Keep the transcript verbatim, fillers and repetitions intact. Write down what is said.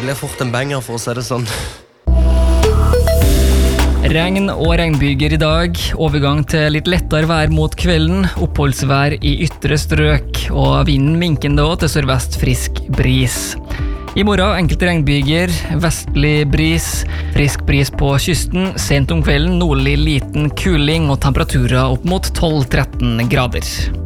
blir fort en banger, for å si det sånn. Regn og regnbyger i dag, overgang til litt lettere vær mot kvelden, oppholdsvær i ytre strøk, og vinden minkende også til sørvest frisk bris. I morgen enkelte regnbyger, vestlig bris, frisk bris på kysten, sent om kvelden nordlig liten kuling og temperaturer opp mot tolv til tretten grader.